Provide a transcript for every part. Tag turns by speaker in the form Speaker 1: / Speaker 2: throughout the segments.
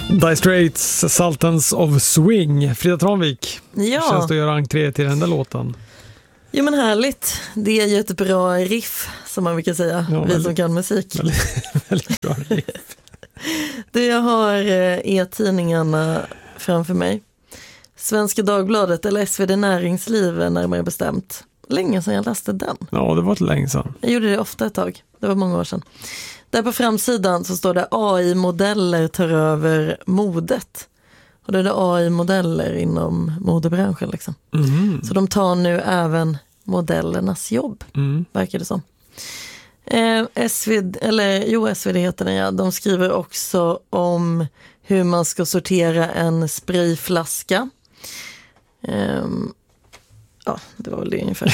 Speaker 1: Dire Straits, Sultans of Swing. Frida Tranvik.
Speaker 2: Ja.
Speaker 1: Känns det att göra entré till den där låten?
Speaker 2: Jo, men härligt. Det är ju ett bra riff, som man brukar säga. Ja, vi som kan musik.
Speaker 1: Väldigt bra riff.
Speaker 2: Jag har e-tidningarna framför mig. Svenska Dagbladet eller SvD Näringsliv närmare bestämt. Länge sedan jag läste den.
Speaker 1: Ja, det var ett länge sedan.
Speaker 2: Jag gjorde det ofta ett tag. Det var många år sedan. Där på framsidan så står det AI-modeller tar över modet. Och det är AI-modeller inom modebranschen liksom.
Speaker 1: Mm.
Speaker 2: Så de tar nu även modellernas jobb, verkar det som. SvD heter den, ja. De skriver också om hur man ska sortera en sprayflaska. Ja, det var väl det ungefär.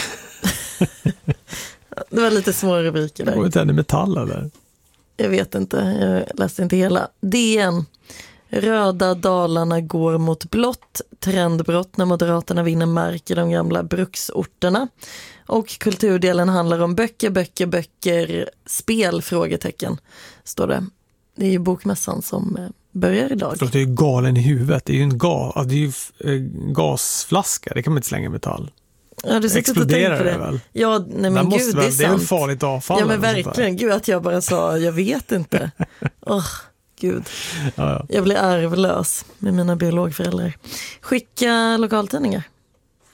Speaker 2: Det var lite små rubriker där.
Speaker 1: Det var inte en i metall eller?
Speaker 2: Jag vet inte, jag läste inte hela. DN. Röda Dalarna går mot blått. Trendbrott när Moderaterna vinner mark i de gamla bruksorterna. Och kulturdelen handlar om böcker, spel, frågetecken, står det. Det är ju bokmässan som börjar idag.
Speaker 1: Det är ju galen i huvudet. Det är ju en gasflaska, det kan man inte slänga i metall.
Speaker 2: Ja, du
Speaker 1: exploderar det väl?
Speaker 2: Ja, nej men gud, det är sant.
Speaker 1: Det är ett farligt avfall.
Speaker 2: Ja, men verkligen. Gud, att jag bara sa, jag vet inte. Gud.
Speaker 1: Ja.
Speaker 2: Jag blir ärvlös med mina biologföräldrar. Skicka lokaltidningar.